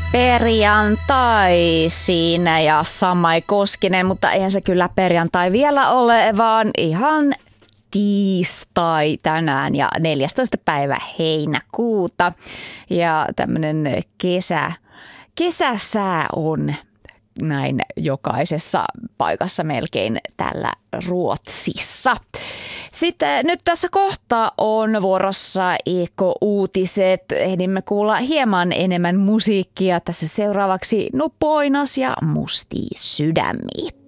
Perjantai siinä ja Sammai Koskinen, mutta eihän se kyllä perjantai vielä ole, vaan ihan tiistai tänään ja 14. päivä heinäkuuta. Ja tämmöinen kesäsää on näin jokaisessa paikassa melkein täällä Ruotsissa. Sitten nyt tässä kohtaa on vuorossa Eko-uutiset. Ehdimme kuulla hieman enemmän musiikkia. Tässä seuraavaksi Nupo Oinas ja Mustia sydämiä.